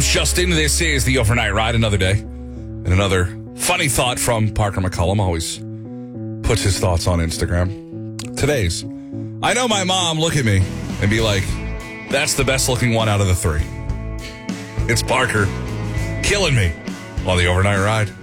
Justin, this is the Overnight Ride, another day. And another funny thought from Parker McCollum, always puts his thoughts on Instagram. Today's, I know my mom look at me and be like, that's the best looking one out of the three. It's Parker killing me on the Overnight Ride.